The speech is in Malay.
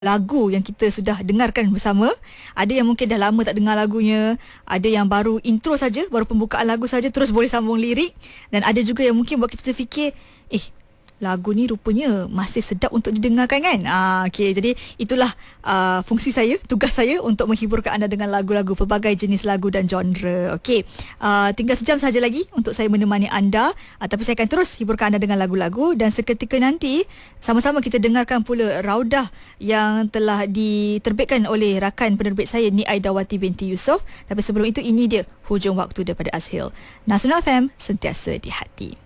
lagu yang kita sudah dengarkan bersama. Ada yang mungkin dah lama tak dengar lagunya, ada yang baru intro saja, baru pembukaan lagu saja terus boleh sambung lirik, dan ada juga yang mungkin buat kita terfikir, lagu ni rupanya masih sedap untuk didengarkan kan. Okey, jadi itulah fungsi saya, tugas saya untuk menghiburkan anda dengan lagu-lagu, pelbagai jenis lagu dan genre. Okey, tinggal sejam saja lagi untuk saya menemani anda, tapi saya akan terus hiburkan anda dengan lagu-lagu, dan seketika nanti sama-sama kita dengarkan pula Raudah yang telah diterbitkan oleh rakan penerbit saya, Ni Aidawati binti Yusof. Tapi sebelum itu, ini dia Hujung Waktu daripada Azhil. Nasional FM, sentiasa di hati.